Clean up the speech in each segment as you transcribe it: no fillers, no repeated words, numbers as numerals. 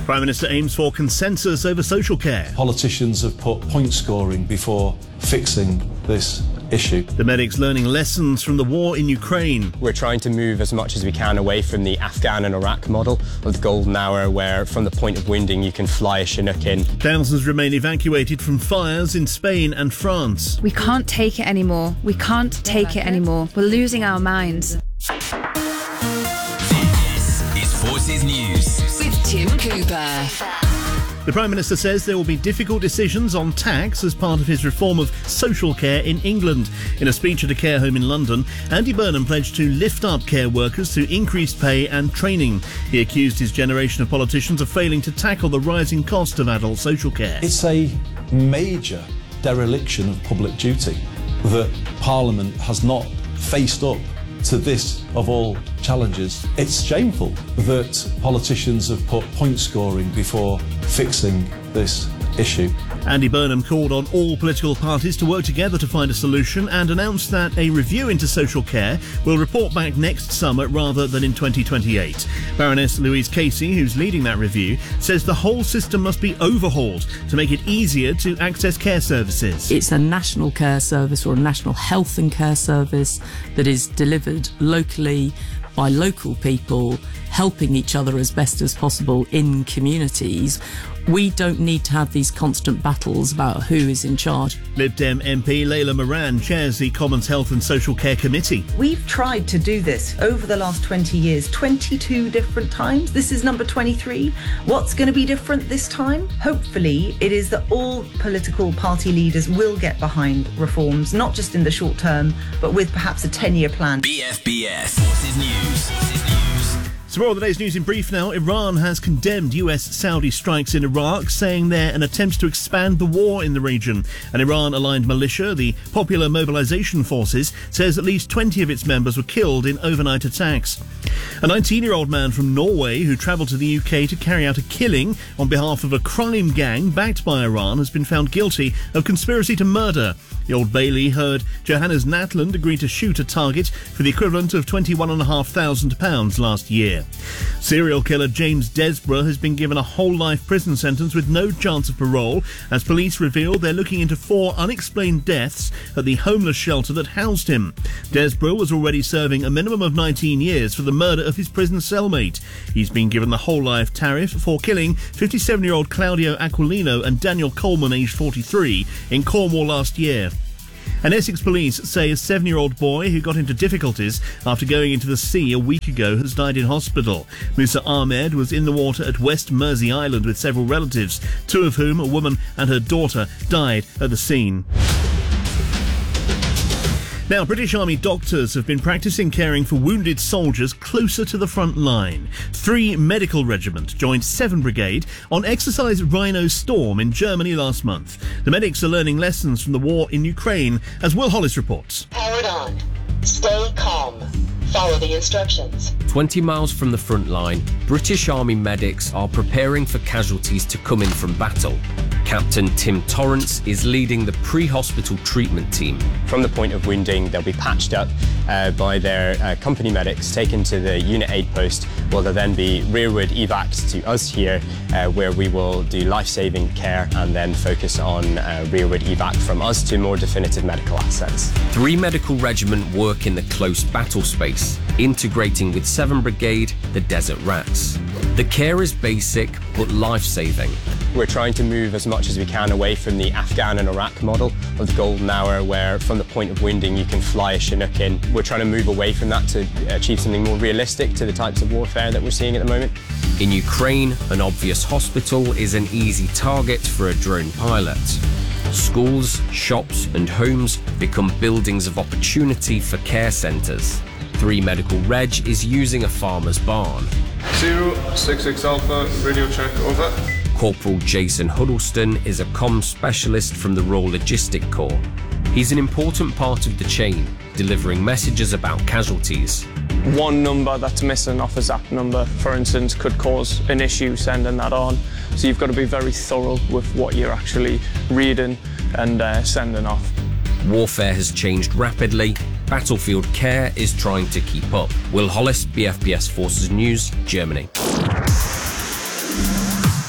Prime Minister aims for consensus over social care. Politicians have put point scoring before fixing this issue. The medics learning lessons from the war in Ukraine. We're trying to move as much as we can away from the Afghan and Iraq model of the golden hour, where from the point of winding you can fly a Chinook in. Thousands remain evacuated from fires in Spain and France. We can't take it anymore. We can't take it anymore. We're losing our minds. This is Forces News with Tim Cooper. The Prime Minister says there will be difficult decisions on tax as part of his reform of social care in England. In a speech at a care home in London, Andy Burnham pledged to lift up care workers through increased pay and training. He accused his generation of politicians of failing to tackle the rising cost of adult social care. It's a major dereliction of public duty that Parliament has not faced up to this of all challenges. It's shameful that politicians have put point scoring before fixing this issue. Andy Burnham called on all political parties to work together to find a solution and announced that a review into social care will report back next summer rather than in 2028. Baroness Louise Casey, who's leading that review, says the whole system must be overhauled to make it easier to access care services. It's a national care service or a national health and care service that is delivered locally by local people, helping each other as best as possible in communities. We don't need to have these constant battles about who is in charge. Lib Dem MP Layla Moran chairs the Commons Health and Social Care Committee. We've tried to do this over the last 20 years, 22 different times. This is number 23. What's going to be different this time? Hopefully, it is that all political party leaders will get behind reforms, not just in the short term, but with perhaps a 10-year plan. BFBS Forces News. Some more of the day's news in brief now. Iran has condemned US-Saudi strikes in Iraq, saying they're an attempt to expand the war in the region. An Iran-aligned militia, the Popular Mobilization Forces, says at least 20 of its members were killed in overnight attacks. A 19-year-old man from Norway who travelled to the UK to carry out a killing on behalf of a crime gang backed by Iran has been found guilty of conspiracy to murder. The Old Bailey heard Johannes Natland agree to shoot a target for the equivalent of £21,500 last year. Serial killer James Desborough has been given a whole-life prison sentence with no chance of parole, as police revealed they're looking into 4 unexplained deaths at the homeless shelter that housed him. Desborough was already serving a minimum of 19 years for the murder of his prison cellmate. He's been given the whole-life tariff for killing 57-year-old Claudio Aquilino and Daniel Coleman, aged 43, in Cornwall last year. And Essex police say a 7-year-old boy who got into difficulties after going into the sea a week ago has died in hospital. Musa Ahmed was in the water at West Mersey Island with several relatives, 2 of whom, a woman and her daughter, died at the scene. Now, British Army doctors have been practising caring for wounded soldiers closer to the front line. 3 Medical Regiment joined 7 Brigade on Exercise Rhino Storm in Germany last month. The medics are learning lessons from the war in Ukraine, as Will Hollis reports. Powered on. Stay calm. Follow the instructions. 20 miles from the front line, British Army medics are preparing for casualties to come in from battle. Captain Tim Torrance is leading the pre-hospital treatment team. From the point of winding, they'll be patched up by their company medics, taken to the unit aid post, where they'll then be rearward evac'd to us here, where we will do life-saving care and then focus on rearward evac from us to more definitive medical assets. 3 Medical Regiment work in the close battle space, integrating with 7 Brigade, the Desert Rats. The care is basic but life-saving. We're trying to move as much as we can away from the Afghan and Iraq model of the golden hour, where from the point of winding you can fly a Chinook in. We're trying to move away from that to achieve something more realistic to the types of warfare that we're seeing at the moment. In Ukraine, an obvious hospital is an easy target for a drone pilot. Schools, shops and homes become buildings of opportunity for care centres. 3 Medical Reg is using a farmer's barn. 066 Alpha, radio check, over. Corporal Jason Huddleston is a comms specialist from the Royal Logistic Corps. He's an important part of the chain, delivering messages about casualties. One number that's missing off a ZAP number, for instance, could cause an issue sending that on. So you've got to be very thorough with what you're actually reading and sending off. Warfare has changed rapidly. Battlefield care is trying to keep up. Will Hollis, BFBS Forces News, Germany.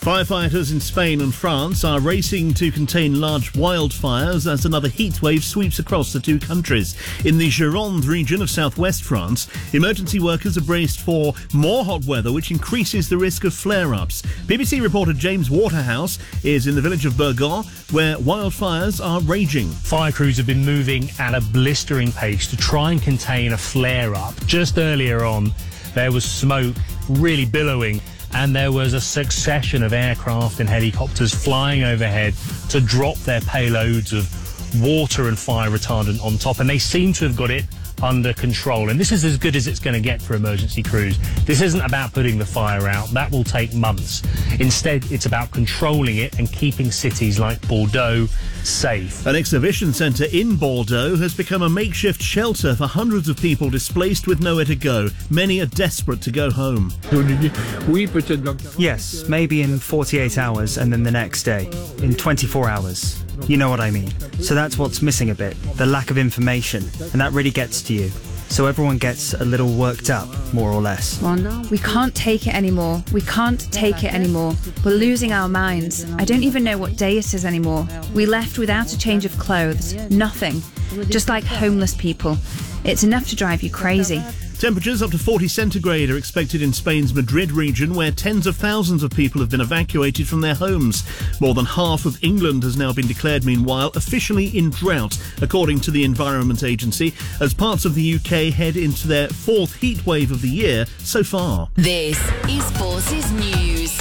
Firefighters in Spain and France are racing to contain large wildfires as another heatwave sweeps across the two countries. In the Gironde region of southwest France, emergency workers are braced for more hot weather, which increases the risk of flare-ups. BBC reporter James Waterhouse is in the village of Burgon, where wildfires are raging. Fire crews have been moving at a blistering pace to try and contain a flare-up. Just earlier on, there was smoke really billowing, and there was a succession of aircraft and helicopters flying overhead to drop their payloads of water and fire retardant on top, and they seem to have got it under control. And this is as good as it's going to get for emergency crews. This isn't about putting the fire out. That will take months. Instead, it's about controlling it and keeping cities like Bordeaux safe. An exhibition centre in Bordeaux has become a makeshift shelter for hundreds of people displaced with nowhere to go. Many are desperate to go home. Yes, maybe in 48 hours and then the next day, in 24 hours. You know what I mean. So that's what's missing a bit, the lack of information, and that really gets to you. So everyone gets a little worked up, more or less. We can't take it anymore. We can't take it anymore. We're losing our minds. I don't even know what day it is anymore. We left without a change of clothes. Nothing. Just like homeless people. It's enough to drive you crazy. Temperatures up to 40 centigrade are expected in Spain's Madrid region, where tens of thousands of people have been evacuated from their homes. More than half of England has now been declared, meanwhile, officially in drought, according to the Environment Agency, as parts of the UK head into their fourth heat wave of the year so far. This is Forces News.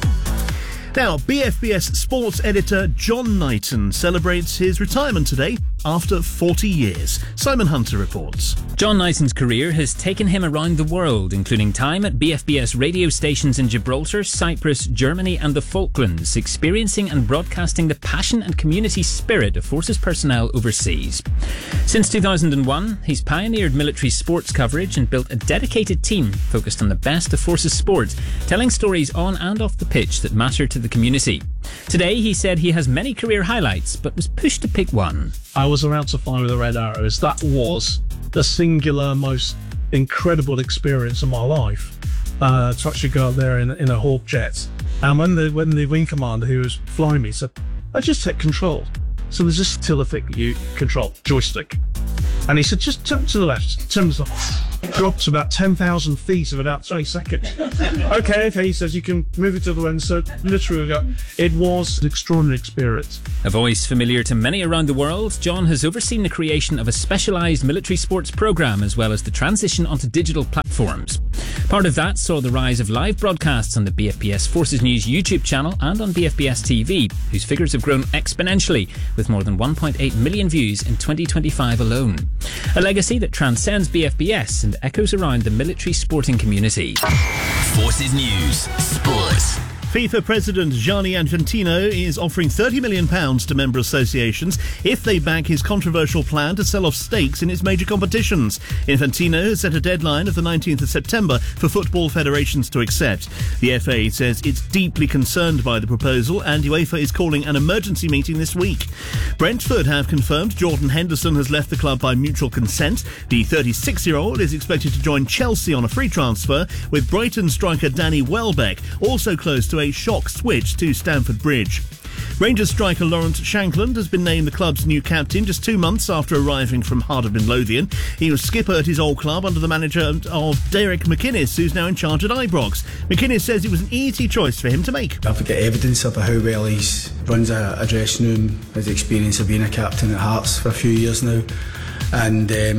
Now, BFBS sports editor John Knighton celebrates his retirement today after 40 years. Simon Hunter reports. John Knighton's career has taken him around the world, including time at BFBS radio stations in Gibraltar, Cyprus, Germany and the Falklands, experiencing and broadcasting the passion and community spirit of Forces personnel overseas. Since 2001, he's pioneered military sports coverage and built a dedicated team focused on the best of Forces sport, telling stories on and off the pitch that matter to the community. Today, he said he has many career highlights, but was pushed to pick one. I was allowed to fly with the Red Arrows. That was the singular, most incredible experience of my life. To actually go up there in a Hawk jet. And when the wing commander who was flying me said, I just take control. So there's this telethik you control, joystick. And he said, just turn to the left, turn to the left. Drops about 10,000 feet in about 20 seconds. Okay, he says you can move it to the end. So literally, it was an extraordinary experience. A voice familiar to many around the world, John has overseen the creation of a specialised military sports programme as well as the transition onto digital platforms. Part of that saw the rise of live broadcasts on the BFBS Forces News YouTube channel and on BFBS TV, whose figures have grown exponentially with more than 1.8 million views in 2025 alone. A legacy that transcends BFBS and echoes around the military sporting community. Forces News Sports. FIFA President Gianni Infantino is offering £30 million to member associations if they back his controversial plan to sell off stakes in its major competitions. Infantino has set a deadline of the 19th of September for football federations to accept. The FA says it's deeply concerned by the proposal, and UEFA is calling an emergency meeting this week. Brentford have confirmed Jordan Henderson has left the club by mutual consent. The 36-year-old is expected to join Chelsea on a free transfer, with Brighton striker Danny Welbeck also close to a shock switch to Stamford Bridge. Rangers striker Lawrence Shankland has been named the club's new captain just 2 months after arriving from Heart of Midlothian. He was skipper at his old club under the manager of Derek McInnes, who's now in charge at Ibrox. McInnes says it was an easy choice for him to make. I've got evidence of how well he runs a dressing room, his experience of being a captain at Hearts for a few years now. And, there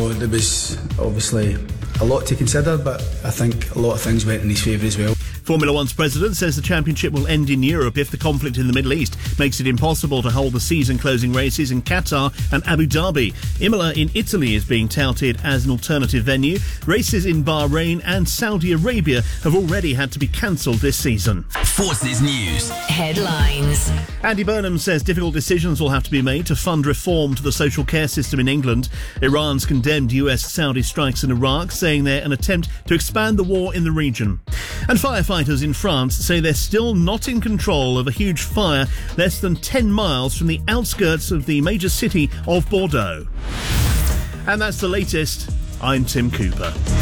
was obviously a lot to consider, but I think a lot of things went in his favour as well. Formula One's president says the championship will end in Europe if the conflict in the Middle East makes it impossible to hold the season-closing races in Qatar and Abu Dhabi. Imola in Italy is being touted as an alternative venue. Races in Bahrain and Saudi Arabia have already had to be cancelled this season. Forces News headlines. Andy Burnham says difficult decisions will have to be made to fund reform to the social care system in England. Iran's condemned US-Saudi strikes in Iraq, saying they're an attempt to expand the war in the region. And firefighters in France say they're still not in control of a huge fire less than 10 miles from the outskirts of the major city of Bordeaux. And that's the latest. I'm Tim Cooper.